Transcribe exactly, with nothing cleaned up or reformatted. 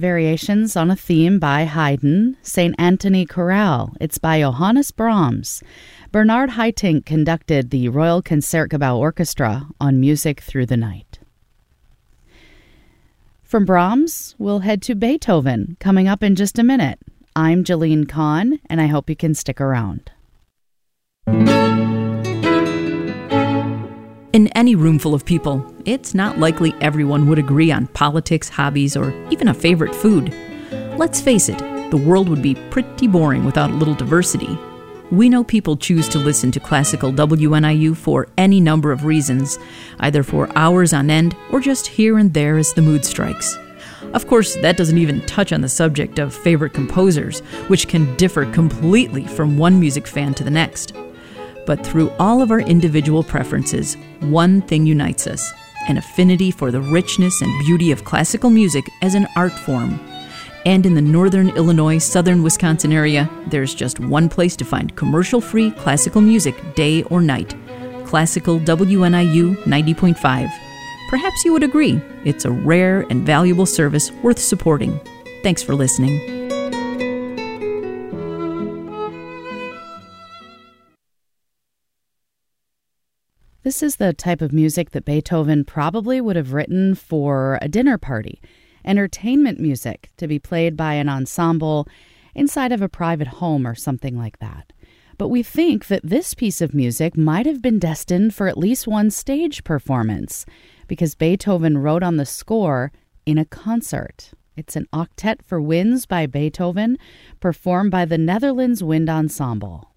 Variations on a Theme by Haydn, Saint Anthony Chorale. It's by Johannes Brahms. Bernard Haitink conducted the Royal Concertgebouw Orchestra on Music Through the Night. From Brahms, we'll head to Beethoven, coming up in just a minute. I'm Jalene Kahn, and I hope you can stick around. In any room full of people, it's not likely everyone would agree on politics, hobbies, or even a favorite food. Let's face it, the world would be pretty boring without a little diversity. We know people choose to listen to classical W N I U for any number of reasons, either for hours on end or just here and there as the mood strikes. Of course, that doesn't even touch on the subject of favorite composers, which can differ completely from one music fan to the next. But through all of our individual preferences, one thing unites us: an affinity for the richness and beauty of classical music as an art form. And in the northern Illinois, southern Wisconsin area, there's just one place to find commercial-free classical music day or night: Classical W N I U ninety point five. Perhaps you would agree, it's a rare and valuable service worth supporting. Thanks for listening. This is the type of music that Beethoven probably would have written for a dinner party, entertainment music to be played by an ensemble inside of a private home or something like that. But we think that this piece of music might have been destined for at least one stage performance, because Beethoven wrote on the score in a concert. It's an octet for winds by Beethoven, performed by the Netherlands Wind Ensemble.